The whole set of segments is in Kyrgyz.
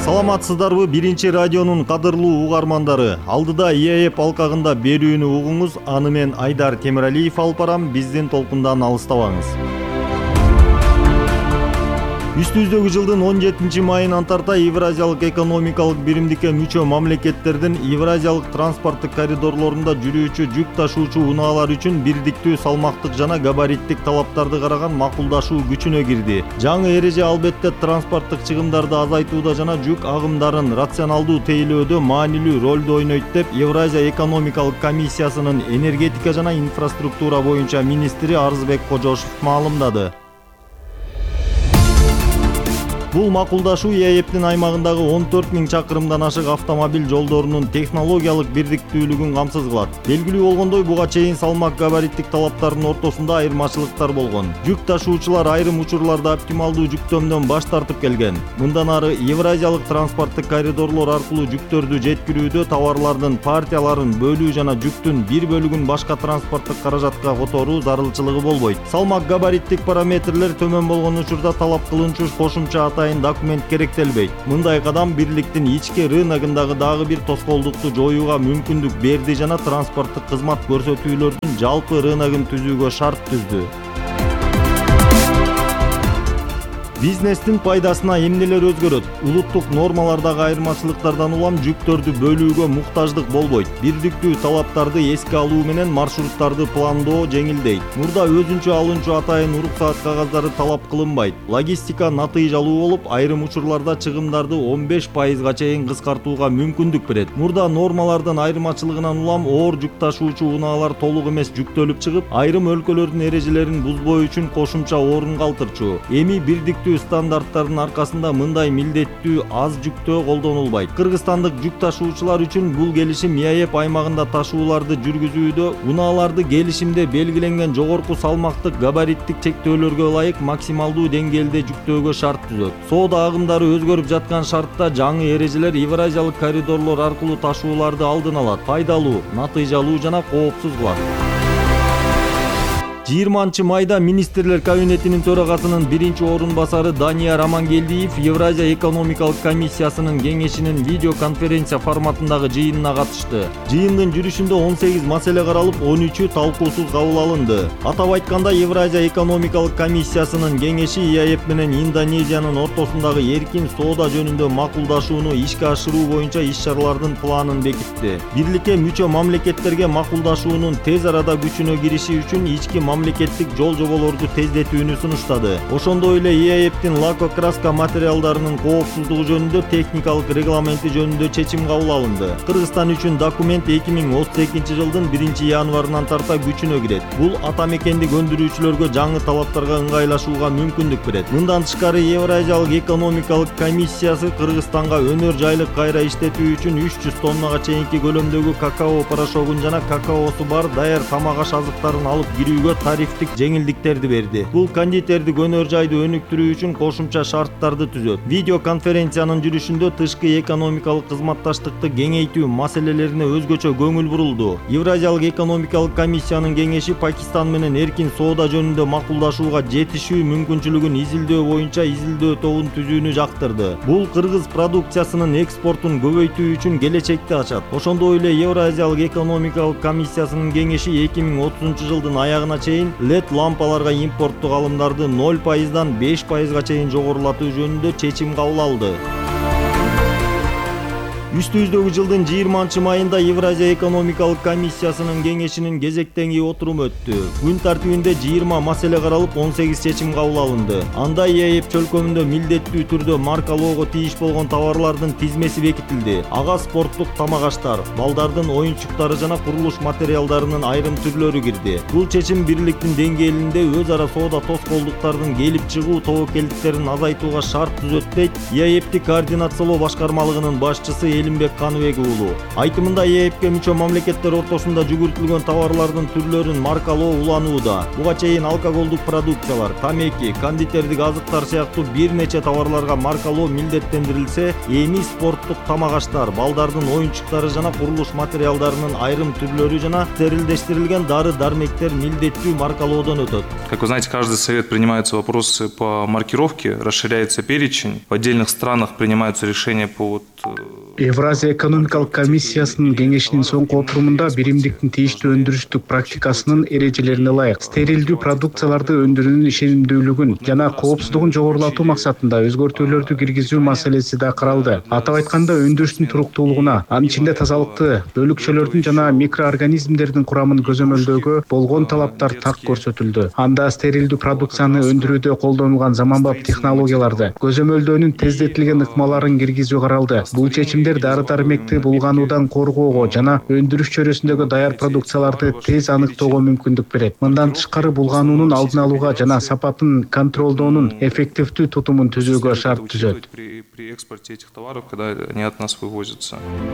Саламатсыздарбы биринчи радионун кадырлуу угармандары. Алдыда ИАЭП алкагында берүүнү угуңуз. Аны мен Айдар Темиралиев алып барам. Биздин толкундан алыстабаңыз. Үстүбүздөгү жылдын 17-майынан тарта Евразиялык экономикалык биримдикке мүчө мамлекеттердин Евразиялык транспорттук коридорлорунда жүрүүчү жүк ташуучу унаалар үчүн бирдиктүү салмактык жана габариттик талаптарды караган макулдашуу күчүнө кирди. Жаңы эреже албетте транспорттук чыгымдарды азайтууда жана жүк агымдарын рационалдуу тейлөөдө маанилүү ролду ойнойт деп Евразия экономикалык комиссиясынын энергетика жана инфраструктура боюнча министри Арызбек Кожошов маалымдады. Бул макулдашуу ИАЭПтин аймагындагы 14 000 чакырымдан ашык автомобиль жолдорунун технологиялык бирдиктүүлүгүн камсыз кылат. Белгилүү болгондой, буга чейин салмак габариттик талаптардын ортосунда айырмачылыктар болгон. Жүк ташуучулар айрым учурларда оптималдуу жүктөмдөн баш тартып келген. Мындан ары Евразиялык транспорттук коридорлор аркылуу жүктөрдү жеткирүүдө товарлардын партияларын бөлүү жана жүктүн бир бөлүгүн башка транспорттук каражатка которуу зарылчылыгы болбойт. Салмак габариттик параметрлер төмөн болгон учурда талап кылынчу кошумча документ керектелбейт. Мындай кадам бирликтин ички рыногундагы дагы бир тоскоолдукту жоюуга мүмкүндүк берди жана транспорттук кызмат көрсөтүүлөрдүн жалпы рыногун түзүүгө шарт түздү. Бизнестин пайдасына эмнелер өзгөрөт? Улуттук нормалардагы айырмачылыктардан улам жүктөрдү бөлүүгө муктаждык болбойт. Бирдиктүү талаптарды эске алуу менен маршруттарды пландоо жеңилдейт. Мурда өзүнчө алынчу атайын уруксаат кагаздары талап кылынбайт. Логистика натыйжалуу болуп, айрым учурларда чыгымдарды 15%га чейин кыскартууга мүмкүндүк берет. Мурда нормалардын айырмачылыгынан улам оор жүк ташуучу унаалар толук эмес жүктөлүп чыгып, айрым өлкөлөрдүн эрежелерин бузбоо үчүн кошумча орун калтырчу. Эми бирдиктүү стандарттардын аркасында мындай милдеттүү аз жүктөө колдонулбайт. Кыргызстандык жүк ташуучулар үчүн бул келишим ИАЭП аймагында ташууларды жүргүзүүдө унааларды келишимде белгиленген жогорку салмактык габариттик чектөөлөргө ылайык максималдуу деңгээлде жүктөөгө шарт түзөт. Соода агымдары өзгөрүп жаткан шартта жаңы эрежелер Евразиялык коридорлор аркылуу ташууларды алдын алат, пайдалуу, натыйжалуу жана коопсуз кылат. 20 майда Министрлер кабинетинин төрагасынын биринчи орун басары Данияр Амангелдиев Евразия экономикалык комиссиясынын кеңешинин видеоконференция форматындагы жыйынына катышты. Жыйындын жүрүшүндө 18 маселе каралып, 13-ү талкуусуз кабыл алынды. Атап айтканда, Евразия экономикалык комиссиясынын кеңеши ИАЭП менен Индонезиянын ортосундагы эркин соода жөнүндө макулдашууну ишке ашыруу боюнча иш-чаралардын планын бекитти. Бирликке мүчө мамлекеттерге макулдашуунун тез арада күчүнө кириши үчүн ички мамлекеттик жол жоболорду тездетүүнү сунуштады. Ошондой эле ИАЭПтин лакокраска материалдарынын коопсуздугу жөнүндө техникалык регламенти жөнүндө чечим кабыл алынды. Кыргызстан үчүн документ 2032 жылдын 1-январынан тарта күчүнө кирет. Бул ата мекендик өндүрүүчүлөргө жаңы талаптарга ыңгайлашууга мүмкүндүк берет. Мындан тышкары Евразиялык экономикалык комиссиясы Кыргызстанга өнөр жайлык кайра иштетүү үчүн 300 тоннага чейинки көлөмдөгү какао порошогун жана какаосу бар даяр тамак аш азыктарын алып кирүүгө тарифтик жеңилдиктерди берди. Бул кондитердик өнөр жайды өнүктүрүү үчүн кошумча шарттарды түзөт. Видеоконференциянын жүрүшүндө тышкы экономикалык кызматташтыкты кеңейтүү маселелерине өзгөчө көңүл бурулду. Евразиялык экономикалык комиссиянын кеңеши Пакистан менен эркин соода жөнүндө макулдашууга жетишүү мүмкүнчүлүгүн изилдөө боюнча изилдөө тобун түзүүнү жактырды. Бул кыргыз продукциясынын экспортун көбөйтүү үчүн келечекти ачат. Ошондой эле Евразиялык экономикалык комиссиясынын кеңеши 2030 жылдын аягына чейин LED лампаларга импорттук алымдарды 0%дан 5%га чейин жогорулатуу жөнүндө чечим кабыл алды. Үстүбүздөгү жылдын 20 майында Евразия экономикалык комиссиясынын кеңешинин кезектенги отуруму өттү. Күн тартибинде 20 маселе каралып, 18 чечим кабыл алынды. Анда ИАЭП чөлкөмүндө милдеттүү түрдө маркалоого тийиш болгон товарлардын тизмеси бекитилди. Ага спорттук тамак аштар, балдардын оюнчуктары жана курулуш материалдарынын айрым түрлөрү кирди. Бул чечим бирликтин деңгээлинде өз ара соода тоскоолдуктардын келип чыгуу тобокелдиктерин азайтууга шарт түзөт дейт ИАЭПти координациялоо башкармалыгынын башчысы Элимбек Каныбек уулу. Айтымында ЕЭПке мүчө мамлекеттер ортосунда жүгүртүлгөн товарлардын түрлөрүн маркалоо уланууда. Буга чейин алкоголдук продукциялар, тамеки, кондитердик азыктар сыяктуу бир нече товарларга маркалоо милдеттендирилсе, эми спорттук тамак аштар, балдардын оюнчуктары жана курулуш материалдарынын айрым түрлөрү жана стерилдештирилген дары-дармектер милдеттүү маркалоодон өтөт. Как вы знаете, каждый совет принимаются вопросы по маркировке, расширяется перечень. В отдельных странах принимаются решения по Евразия экономикалык комиссиясынын кеңешинин соңку отурумунда биримдиктин тийиштүү өндүрүштүк практикасынын эрежелерине ылайык стерилдүү продукцияларды өндүрүүнүн ишенимдүүлүгүн жана коопсуздугун жогорулатуу максатында өзгөртүүлөрдү киргизүү маселеси да каралды. Атап айтканда, өндүрүштүн туруктуулугуна, анын ичинде тазалыкты, бөлүкчөлөрдүн жана микроорганизмдердин курамын көзөмөлдөөгө болгон талаптар так көрсөтүлдү. Анда стерилдүү продукцияны өндүрүүдө колдонулган заманбап технологияларды, көзөмөлдөөнүн тездетилген ыкмаларын киргизүү каралды. Бул чечимдер дары-дармекти булгануудан коргоого жана өндүрүш чөйрөсүндөгү даяр продукцияларды тез аныктоого мүмкүндүк берет. Мындан тышкары, булгануунун алдын алууга жана сапатын контролдоонун эффективдүү тутумун түзүүгө шарт түзөт. При экспорте этих товаров, когда они от нас вывозятся.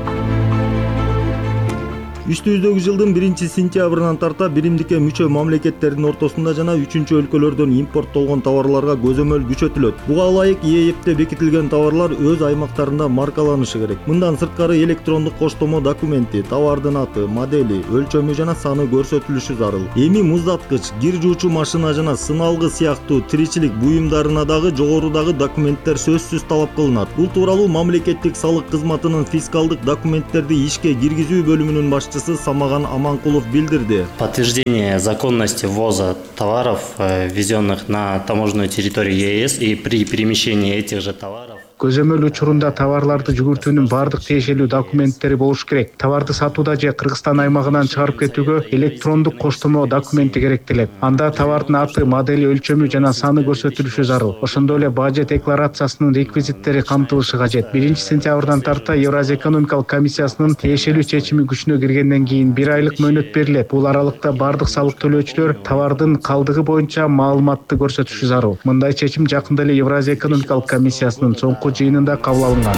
Үстүбүздөгү жылдын 1-сентябрынан тарта биримдикке мүчө мамлекеттердин ортосунда жана 3-өлкөлөрдөн импорттолгон товарларга көзөмөл күчөтүлөт. Буга ылайык ЕЭПте бекитилген товарлар өз аймактарында маркаланышы керек. Мындан сырткары электрондук коштомо документи, товардын аты, модели, өлчөмү жана саны көрсөтүлүшү зарыл. Эми муздаткыч, кир жуучу машина жана сыналгы сыяктуу тиричилик буюмдарына дагы жогорудагы документтер сөзсүз талап кылынат. Бул тууралуу мамлекеттик салык кызматынын фискалдык документтерди ишке киргизүү бөлүмүнүн Самаган Аманкулов билдирди. Подтверждение законности ввоза товаров, ввезенных на таможенную территорию ЕС, и при перемещении этих же товаров. Көзөмөл учурунда товарларды жүгүртүүнүн бардык тиешелүү документтери болуш керек. Товарды сатууда же Кыргызстан аймагынан чыгарып кетүүгө электрондук коштомо документи керектелет. Анда товардын аты, модели, өлчөмү жана саны көрсөтүлүшү зарыл. Ошондой эле бажы декларациясынын реквизиттери камтылышы кажет. 1-сентябрдан тарта Евразия экономикалык комиссиясынын тиешелүү чечими күчүнө киргенден кийин 1 айлык мөөнөт берилет. Бул аралыкта бардык салык төлөөчүлөр товардын калдыгы боюнча маалыматты көрсөтүшү зарыл. Мындай чечим жакында эле Евразия экономикалык комиссиясынын соңку жыйынында кабыл алынган.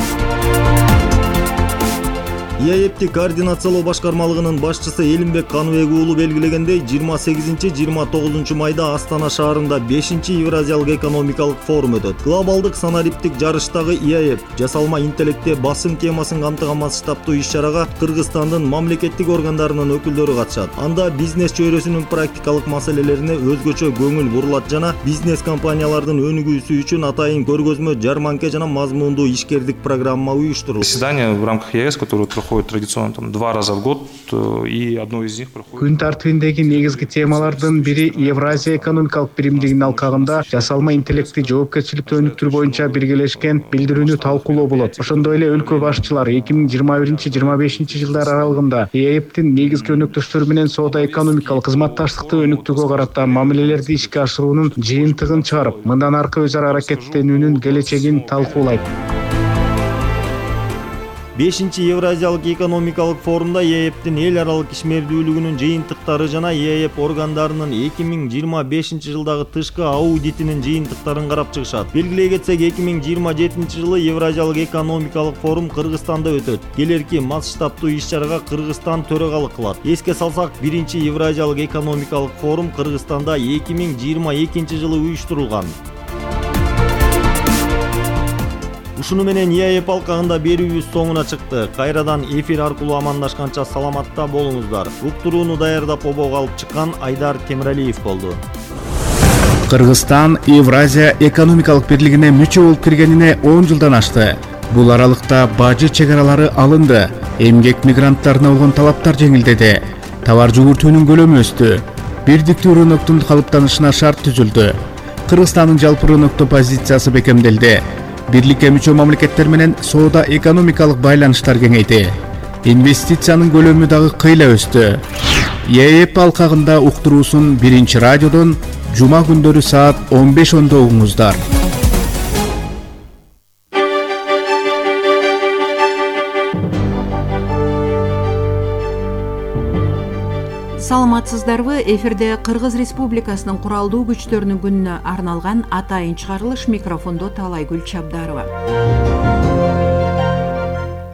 ЕЭПти координациялоо башкармалыгынын башчысы Элимбек Каныбек уулу белгилегендей, 28-29 майда Астана шаарында 5-Евразиялык экономикалык форум өтөт. Глобалдык санариптик жарыштагы ЕЭП жасалма интеллектте басым темасын камтыган масштабтуу иш-чарага Кыргызстандын мамлекеттик органдарынын өкүлдөрү катышат. Анда бизнес чөйрөсүнүн практикалык маселелерине өзгөчө көңүл бурулат жана бизнес компаниялардын өнүгүүсү үчүн атайын көргөзмө, жарманка жана мазмундуу ишкердик программа уюштурулат. Заседание в рамках ЕС, которое проходит традиционно 2 раза в год, и одно из них проходит. Күн тартибиндеги негизги темалардын бири Евразия экономикалык биримдигинин алкагында жасалма интеллекти жоопкерчиликтүү өнүктүрүү боюнча биргелешкен билдирүүнү талкуулоо болот. Ошондой эле өлкө башчылары 2021-25 жылдар аралыгында ЕЭПтин негизги өнөктөштөрү менен соода экономикалык кызматташтыкты өнүктүүгө карата мамилелерди ишке ашыруунун жыйынтыгын чыгарып, мындан аркы өз ара аракеттенүүнүн келечегин талкуулайт. 5-Евразиялык экономикалык форумда ЕЭПтин эл аралык ишмердүүлүгүнүн жыйынтыктары жана ЕЭП органдарынын 2025 жылдагы тышкы аудитинин жыйынтыктарын карап чыгышат. Белгилей кетсек, 2027 жылы Евразиялык экономикалык форум Кыргызстанда өтөт. Келерки масштабтуу иш-чарага Кыргызстан төрагалык кылат. Эске салсак, 1-Евразиялык экономикалык форум Кыргызстанда 2022 жылы уюштурулган. Ушуну менен ЕЭП алкагында берүүбүз соңуна чыкты. Кайрадан эфир аркылуу амандашканча саламатта болуңуздар. Уктурууну даярдап обого алып чыккан Айдар Темиралиев болду. Кыргызстан Евразия экономикалык бирлигине мүчө болуп киргенине 10 жылдан ашты. Бул аралыкта бажы чегаралары алынды. Эмгек мигранттарына болгон талаптар жеңилдеди. Товар жүгүртүүнүн көлөмү өстү. Бирдиктүү рыноктун калыптанышына шарт түзүлдү. Кыргызстандын жалпы рыноктоо позициясы бекемделди. Бирликке мүчө мамлекеттер менен соода экономикалык байланыштар кеңейди. Инвестициянын көлөмү дагы кыйла өстү. ЕЭП алкагында уктуруусун 1-радиодон жума күндөрү саат 15:10 угуңуздар. Саламатсыздарбы? Эфирде Кыргыз Республикасынын куралдуу күчтөрүнүн күнүнө арналган атайын чыгарылыш, микрофондо Талайгүл Чабдарова.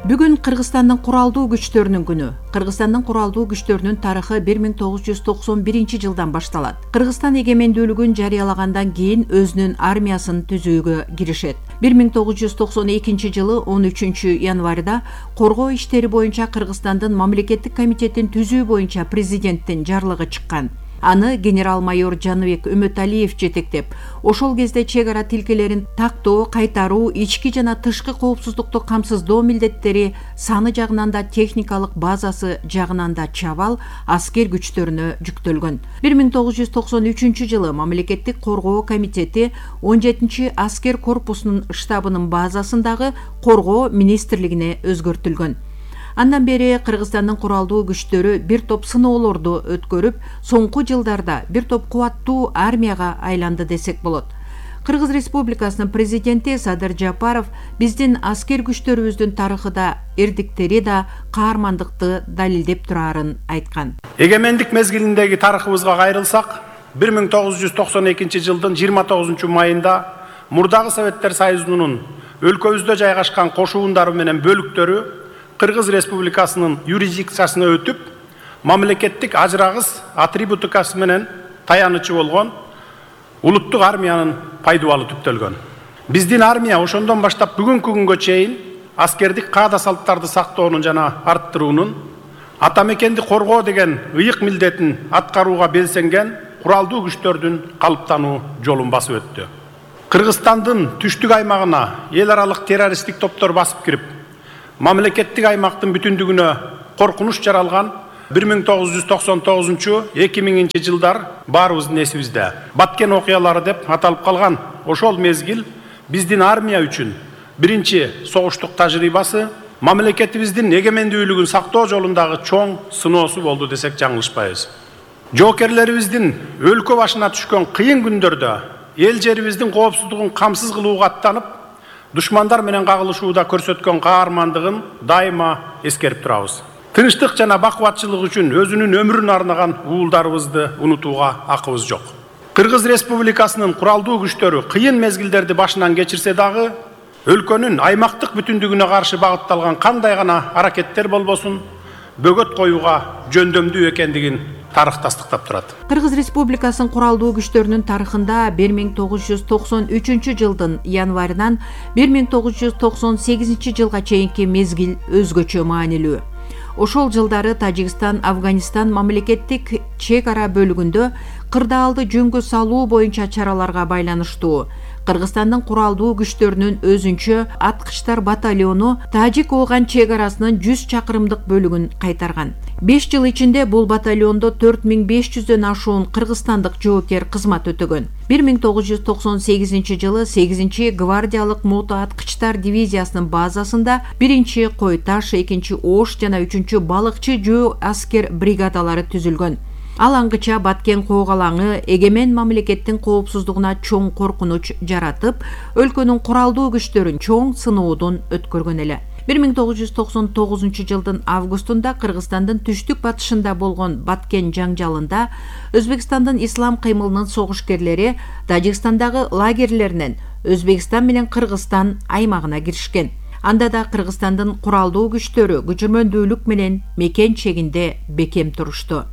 Бүгүн Кыргызстандын куралдуу күчтөрүнүн күнү. Кыргызстандын куралдуу күчтөрүнүн тарыхы 1991 жылдан башталат. Кыргызстан эгемендүүлүгүн жарыялагандан кийин өзүнүн армиясын түзүүгө киришет. 1992 жылы 13 январда коргоо иштери боюнча Кыргызстандын мамлекеттик комитетин түзүү боюнча президенттин жарлыгы чыккан. Аны генерал-майор Жаныбек Үмөталиев жетектеп, ошол кезде чек ара тилкелерин тактоо, кайтаруу, ички жана тышкы коопсуздукту камсыздоо милдеттери саны жагынан да техникалык базасы жагынан да чабал аскер күчтөрүнө жүктөлгөн. 1993 жылы мамлекеттик коргоо комитети 17 аскер корпусунун штабынын базасындагы коргоо министрлигине өзгөртүлгөн. Андан бери Кыргызстандын куралдуу күчтөрү бир топ сыноолорду өткөрүп, соңку жылдарда бир топ кубаттуу армияга айланды десек болот. Кыргыз Республикасынын президенти Садыр Жапаров биздин аскер күчтөрүбүздүн тарыхы да, эрдиктери да каармандыкты далилдеп турарын айткан. Эгемендик мезгилиндеги тарыхыбызга кайрылсак, 1992 жылдын 29 майында мурдагы Советтер Союзунун өлкөбүздө жайгашкан кошуундары менен бөлүктөрү Кыргыз Республикасынын юрисдикциясына өтүп, мамлекеттик ажырагыс атрибутикасы менен таянычы болгон улуттук армиянын пайдубалы түптөлгөн. Биздин армия ошондон баштап бүгүнкү күнгө чейин аскердик каада салттарды сактоонун жана арттыруунун, ата мекенди коргоо деген ыйык милдетин аткарууга белсенген куралдуу күчтөрдүн калыптануу жолун басып өттү. Кыргызстандын түштүк аймагына эл аралык террористтик топтор басып кирип, мамлекеттик аймактын бүтүндүгүнө коркунуч жаралган 1999-2000 жылдар баарыбыздын эсибизде. Баткен окуялары деп аталып калган ошол мезгил биздин армия үчүн биринчи согуштук тажрыйбасы, мамлекетибиздин эгемендүүлүгүн сактоо жолундагы чоң сыноосу болду десек жаңылышпайбыз. Жоокерлерибиздин өлкө башына түшкөн кыйын күндөрдө эл жерибиздин коопсуздугун камсыз кылууга аттанып, душмандар менен кагылышууда көрсөткөн каармандыгын дайыма эскерип турабыз. Тынчтык жана бакубатчылык үчүн өзүнүн өмүрүн арнаган уулдарыбызды унутууга акыбыз жок. Кыргыз Республикасынын куралдуу күчтөрү кыйын мезгилдерди башынан кечирсе дагы, өлкөнүн аймактык бүтүндүгүнө каршы багытталган кандай гана аракеттер болбосун, бөгөт коюуга жөндөмдүү экендигин тарых тастыктап турат. Кыргыз Республикасынын куралдуу күчтөрүнүн тарыхында 1993 жылдын январынан 1998 жылга чейинки мезгил өзгөчө маанилүү. Ошол жылдары Тажикстан, Афганистан мамлекеттик чек ара бөлүгүндө кырдаалды жөнгө салуу боюнча чараларга байланыштуу Кыргызстандын куралдуу күчтөрүнүн өзүнчө аткычтар батальону Тажик-Ооган чек арасынын 100 чакырымдык бөлүгүн кайтарган. 5 жыл ичинде бул батальондо 4500дөн ашуун кыргызстандык жоокер кызмат өтөгөн. 1998 жылы 8-гвардиялык мото аткычтар дивизиясынын базасында 1-Кой Таш, 2-Ош жана 3-Балыкчы жөө аскер бригадалары түзүлгөн. Ал аңгыча Баткен коогалаңы эгемен мамлекеттин коопсуздугуна чоң коркунуч жаратып, өлкөнүн куралдуу күчтөрүн чоң сыноодон өткөргөн эле. 1999 жылдын августунда Кыргызстандын түштүк батышында болгон Баткен жаңжалында Өзбекстандын ислам кыймылынын согушкерлери Тажикстандагы лагерлеринен Өзбекстан менен Кыргызстан аймагына киришкен. Анда да Кыргызстандын куралдуу күчтөрү күчмөндүүлүк менен мекен чегинде бекем турушту.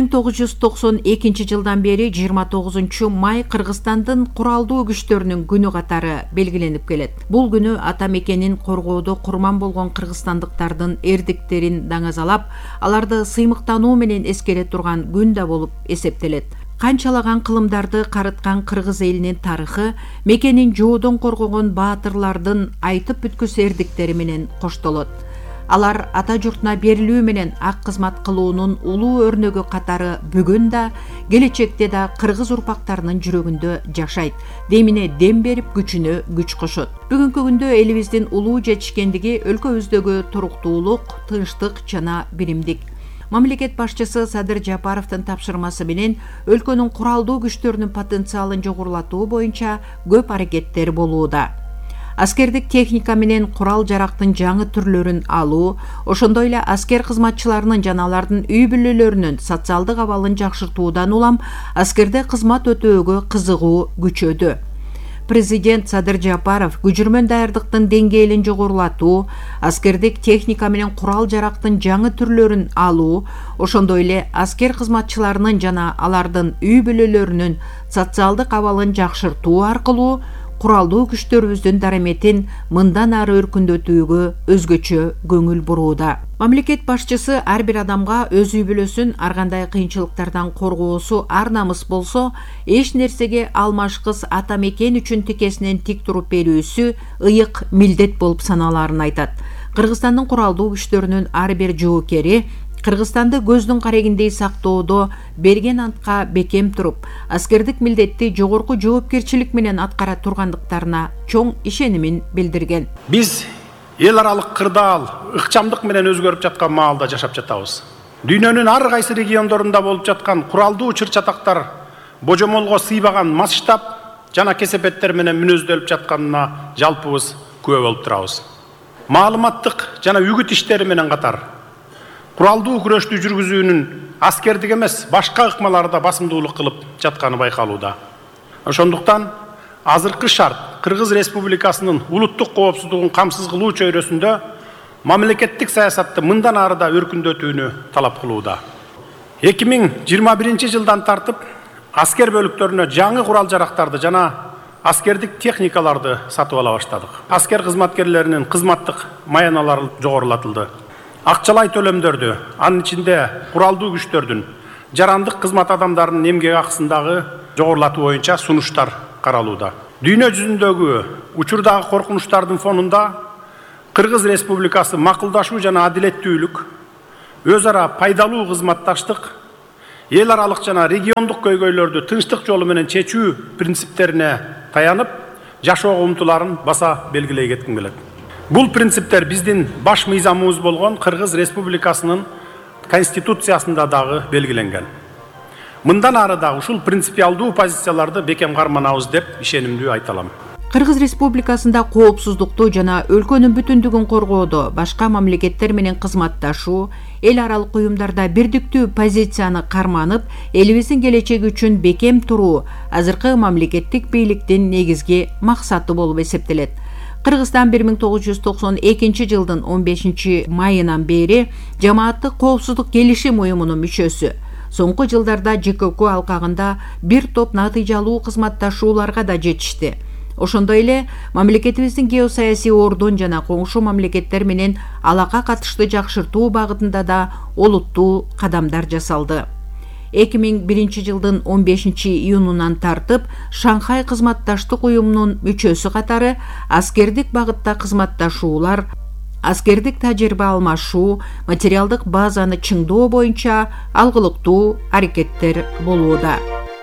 1992 жылдан бери 29 май Кыргызстандын куралдуу күчтөрүнүн күнү катары белгиленип келет. Бул күнү ата мекенин коргоодо курман болгон кыргызстандыктардын эрдиктерин даңазалап, аларды сыймыктануу менен эскере турган күн да болуп эсептелет. Канчалаган кылымдарды карыткан кыргыз элинин тарыхы мекенин жоодон коргогон баатырлардын айтып бүткүс эрдиктери менен коштолот. Алар ата журтуна берилүү менен ак кызмат кылуунун улуу өрнөгү катары бүгүн да, келечекте да кыргыз урпактарынын жүрөгүндө жашайт. Демине дем берип, күчүнө күч кошот. Бүгүнкү күндө элибиздин улуу жетишкендиги өлкөбүздөгү туруктуулук, тынчтык жана биримдик. Мамлекет башчысы Садыр Жапаровдун тапшырмасы менен өлкөнүн куралдуу күчтөрүнүн потенциалын жогорулатуу боюнча көп аракеттер болууда. Аскердик техника менен курал жарактын жаңы түрлөрүн алуу, ошондой эле аскер кызматчыларынын жана алардын үй бүлөлөрүнүн социалдык абалын жакшыртуудан улам аскерде кызмат өтөөгө кызыгуу күчөдү. президент Садыр Жапаров көчүрмөн даярдыктын деңгээлин жогорулатуу, аскердик техника менен курал жарактын жаңы түрлөрүн алуу, ошондой эле аскер кызматчыларынын жана алардын үй бүлөлөрүнүн социалдык абалын жакшыртуу аркылуу куралдуу күчтөрүбүздүн дараметин мындан ары өркүндөтүүгө өзгөчө көңүл бурууда. Мамлекет башчысы ар бир адамга өз үй бүлөсүн ар кандай кыйынчылыктардан коргоосу ар намыс болсо, эч нерсеге алмашкыс ата мекен үчүн тикесинен тик туруп берүүсү ыйык милдет болуп саналарын айтат. Кыргызстандын куралдуу күчтөрүнүн ар бир жоокери Кыргызстанды көздүн карегиндей сактоодо берген антка бекем туруп, аскердик милдетти жогорку жоопкерчилик менен аткара тургандыктарына чоң ишенимин билдирген. Биз эл аралык кырдаал, ыкчамдык менен өзгөрүп жаткан маалда жашап жатабыз. Дүйнөнүн ар кайсы региондорунда болуп жаткан куралдуу чыр-чатактар божомолго сыйбаган масштаб жана кесепеттер менен мүнөздөлүп жатканына жалпыбыз күбө болуп турабыз. Маалыматтык жана үгүт иштери менен катар куралдуу күрөштү жүргүзүүнүн аскердик эмес, башка ыкмаларда басымдуулук кылып жатканы байкалууда. Ошондуктан азыркы шарт Кыргыз Республикасынын улуттук коопсуздугун камсыз кылуу чөйрөсүндө мамлекеттик саясатты мындан ары да өркүндөтүүнү талап кылууда. 2021 жылдан тартып аскер бөлүктөрүнө жаңы курал жарактарды жана аскердик техникаларды сатып ала баштадык. Аскер кызматкерлеринин кызматтык маяналары жогорулатылды. Акчалай төлөмдөрдү, анын ичинде куралдуу күчтөрдүн жарандык кызмат адамдарынын эмгек акысындагы жогорулатуу боюнча сунуштар каралууда. Дүйнө жүзүндөгү учурдагы коркунучтардын фонунда Кыргыз Республикасы макулдашуу жана адилеттүүлүк, өз ара пайдалуу кызматташтык, эл аралык жана региондук көйгөйлөрдү тынчтык жолу менен чечүү принциптерине таянып, жашоого умтуларын баса белгилей кетким келет. Бул принциптер биздин баш мыйзамыбыз болгон Кыргыз Республикасынын Конституциясында дагы белгиленген. Мындан ары да ушул принципиалдуу позицияларды бекем карманабыз деп ишенимдүү айта алам. Кыргыз Республикасында коопсуздукту жана өлкөнүн бүтүндүгүн коргоодо башка мамлекеттер менен кызматташуу, эл аралык уюмдарда бирдиктүү позицияны карманып, элибиздин келечеги үчүн бекем туруу азыркы мамлекеттик бийликтин негизги максаты болуп эсептелет. Кыргызстан 1992 жылдын 15 майынан бери Жамааттык коопсуздук келишим уюмунун мүчөсү. Соңку жылдарда ЖКК алкагында бир топ натыйжалуу кызматташууларга да жетишти. Ошондой эле мамлекетибиздин геосаясий ордун жана коңшу мамлекеттер менен алака катышты жакшыртуу багытында да олуттуу кадамдар жасалды. 2001 жылдын 15 июнунан тартып Шанхай кызматташтык уюмунун мүчөсү катары аскердик багытта кызматташуулар, аскердик тажрыйба алмашуу, материалдык базаны чыңдоо боюнча алгылыктуу аракеттер болууда.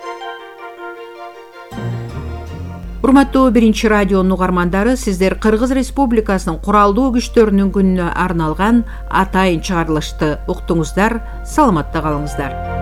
Урматтуу Биринчи радионун угармандары, сиздер Кыргыз Республикасынын куралдуу күчтөрүнүн күнүнө арналган атайын чыгарылышты уктуңуздар. Саламатта калыңыздар.